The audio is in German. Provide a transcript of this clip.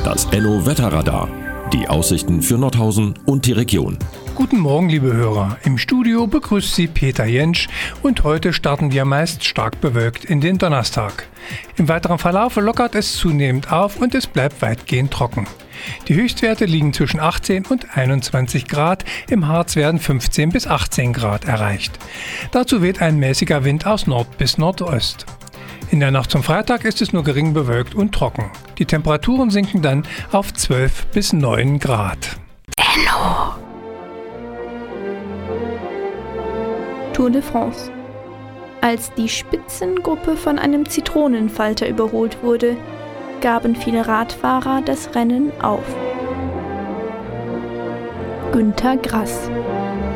Das Enno-Wetterradar. Die Aussichten für Nordhausen und die Region. Guten Morgen, liebe Hörer. Im Studio begrüßt Sie Peter Jentsch und heute starten wir meist stark bewölkt in den Donnerstag. Im weiteren Verlauf lockert es zunehmend auf und es bleibt weitgehend trocken. Die Höchstwerte liegen zwischen 18 und 21 Grad, im Harz werden 15 bis 18 Grad erreicht. Dazu weht ein mäßiger Wind aus Nord bis Nordost. In der Nacht zum Freitag ist es nur gering bewölkt und trocken. Die Temperaturen sinken dann auf 12 bis 9 Grad. Enno. Tour de France. Als die Spitzengruppe von einem Zitronenfalter überholt wurde, gaben viele Radfahrer das Rennen auf. Günter Grass.